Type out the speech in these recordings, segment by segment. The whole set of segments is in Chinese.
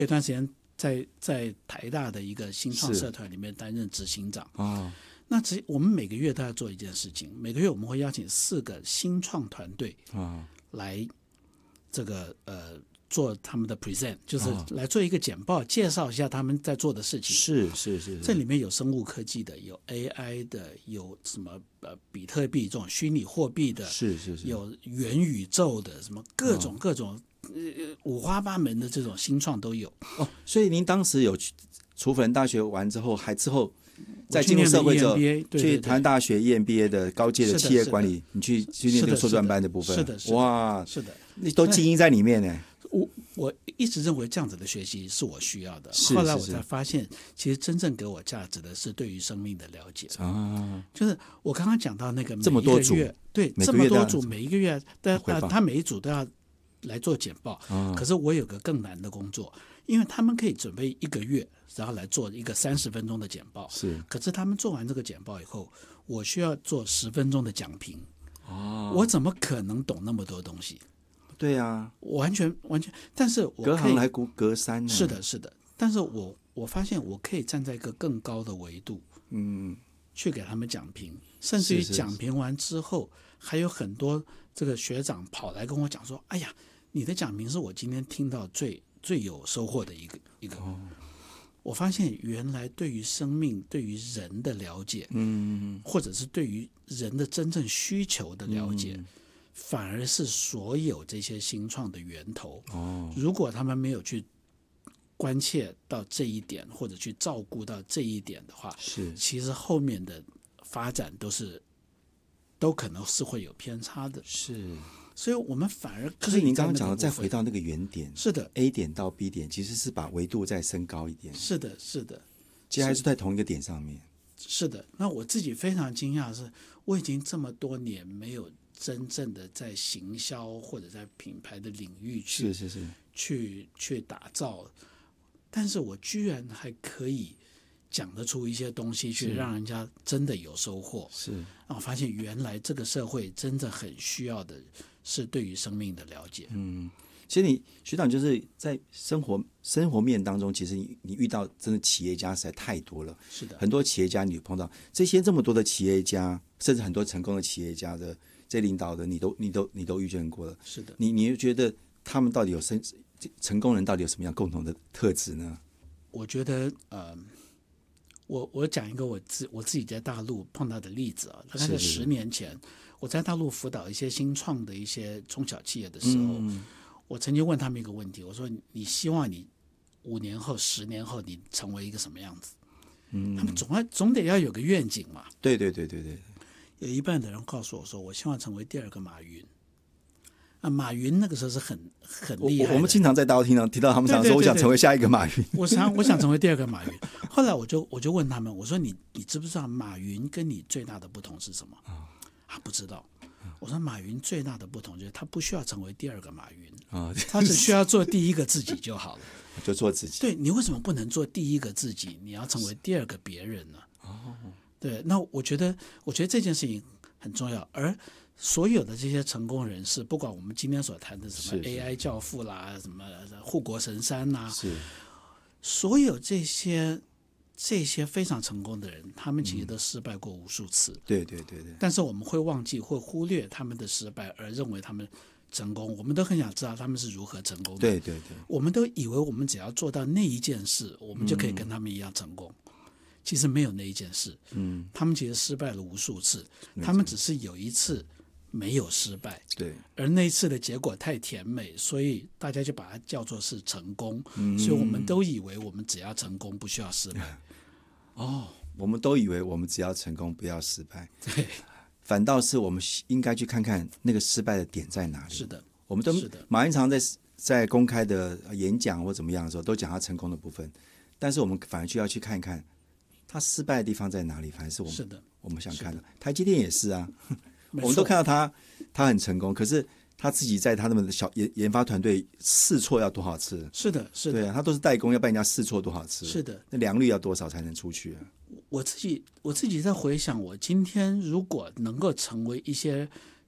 有段时间在台大的一个新创社团里面担任执行长。那我们每个月都要做一件事情，每个月我们会邀请4个新创团队来这个做他们的 present， 就是来做一个简报，介绍一下他们在做的事情。 是， 这里面有生物科技的，有 AI 的，有什么比特币这种虚拟货币的， 是， 有元宇宙的，什么各种五花八门的这种新创都有。 所以您当时有楚辅仁大学完之后，在进入社会之后，去台湾大学 EMBA 的高阶的企业管理，你去念这个硕专班的部分。 是的， 哇， 是的， 你都基因在里面呢。 我一直认为这样子的学习是我需要的，后来我才发现，其实真正给我价值的是对于生命的了解。就是我刚刚讲到那个这么多组， 对，这么多组，每一个月他每一组都要来做简报。可是我有个更难的工作，因为他们可以准备1个月，然后来做一个30分钟的简报。可是他们做完这个简报以后，我需要做10分钟的讲评。我怎么可能懂那么多东西？ 对啊， 完全，但是我隔行来隔山。 是的，但是我发现我可以站在一个更高的维度，去给他们讲评，甚至于讲评完之后，还有很多这个学长跑来跟我讲说：“哎呀，你的讲评是我今天听到最有收获的一个。”我发现原来对于生命、对于人的了解，或者是对于人的真正需求的了解。反而是所有这些新创的源头。如果他们没有去关切到这一点，或者去照顾到这一点的话，其实后面的发展都可能是会有偏差的。所以我们反而可以。 就是您刚刚讲的，再回到那个原点， 是的 ，A 点到 B 点，其实是把维度再升高一点。 是的， 其实还是在同一个点上面。 是的，那我自己非常惊讶的是，我已经这么多年没有真正的在行销或者在品牌的领域去打造，但是我居然还可以讲得出一些东西去让人家真的有收获。让我发现原来这个社会真的很需要的是对于生命的了解。 其实学长就是在生活面当中，其实你遇到真的企业家实在太多了。 是的， 很多企业家你碰到这么多的企业家，甚至很多成功的企业家的这领导的，你都遇见过了。 是的， 你觉得他们到底成功人到底有什么样共同的特质呢？ 我觉得我讲一个我自己在大陆碰到的例子啊，大概是10年前，我在大陆辅导一些新创的一些中小企业的时候，我曾经问他们一个问题，我说你希望你5年后、10年后你成为一个什么样子？他们总得要有个愿景嘛。 对。 有一半的人告诉我说，我希望成为第2个马云。马云那个时候是很厉害的。 我们经常在大陆听到他们常说，我想成为下一个马云。 我想成为第2个马云。后来我就问他们，我说你知不知道马云跟你最大的不同是什么？不知道。我说马云最大的不同就是他不需要成为第2个马云，他只需要做第1个自己就好了。 就做自己。 对，你为什么不能做第1个自己？你要成为第2个别人呢？对，那我觉得这件事情很重要。而所有的这些成功人士，不管我们今天所谈的什么 AI 教父啦，什么护国神山啦，所有这些非常成功的人，他们其实都失败过无数次。 对。 但是我们会忘记或忽略他们的失败，而认为他们成功。我们都很想知道他们是如何成功的。 对。 我们都以为我们只要做到那一件事，我们就可以跟他们一样成功。其实没有那一件事。他们其实失败了无数次，他们只是有一次没有失败。 对。 而那一次的结果太甜美，所以大家就把它叫做是成功。所以我们都以为我们只要成功，不需要失败。 我们都以为我们只要成功，不要失败。 对。 反倒是我们应该去看看那个失败的点在哪里。 是的。 我们都马云常在公开的演讲或怎么样的时候，都讲他成功的部分，但是我们反而就要去看一看他失败的地方在哪里。反而是我们想看的。台积电也是啊，我们都看到他很成功，可是他自己在他们的小研发团队试错要多少次？ 是的。 对啊，他都是代工，要被人家试错多少次？ 是的。 那良率要多少才能出去啊？我自己在回想，我今天如果能够成为一些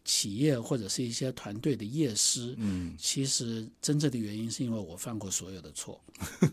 企业或者是一些团队的业师，其实真正的原因是因为我犯过所有的错，